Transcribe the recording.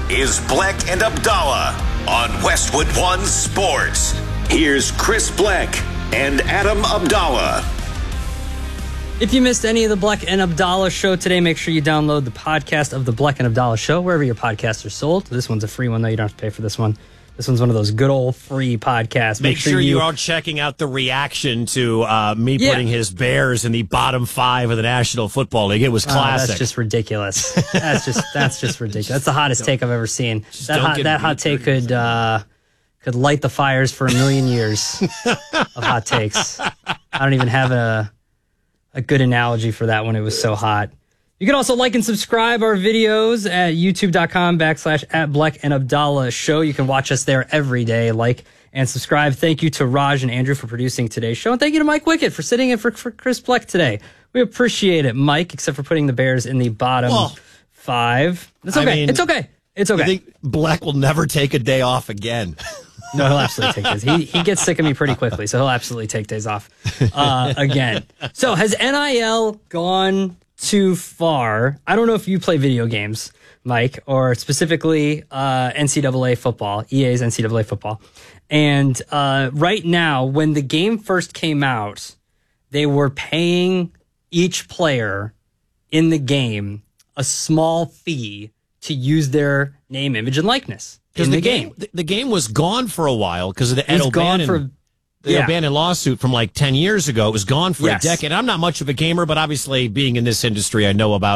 is Bleck and Abdallah on Westwood One Sports. Here's Chris Bleck and Adam Abdallah. If you missed any of the Bleck and Abdallah show today, make sure you download the podcast of the Bleck and Abdallah show wherever your podcasts are sold. This one's a free one, though. You don't have to pay for this one. This one's one of those good old free podcasts. Make sure you're all checking out the reaction to me putting his Bears in the bottom 5 of the National Football League. It was classic. That's just ridiculous. That's just ridiculous. That's the hottest take I've ever seen. That hot take could light the fires for a million years of hot takes. I don't even have a good analogy for that one. It was so hot. You can also like and subscribe our videos at youtube.com/@Bleck and Abdallah show. You can watch us there every day. Like and subscribe. Thank you to Raj and Andrew for producing today's show. And thank you to Mike Wickett for sitting in for Chris Bleck today. We appreciate it, Mike, except for putting the Bears in the bottom 5. It's okay. It's okay. I think Bleck will never take a day off again. No, he'll absolutely take days. He gets sick of me pretty quickly, so he'll absolutely take days off again. So has NIL gone too far? I don't know if you play video games, Mike, or specifically NCAA football, EA's NCAA football. And right now, when the game first came out, they were paying each player in the game a small fee to use their name, image, and likeness in the game. The game was gone for a while because of the Ed O'Bannon. The O'Bannon lawsuit from like 10 years ago. It was gone for a decade. I'm not much of a gamer, but obviously being in this industry, I know about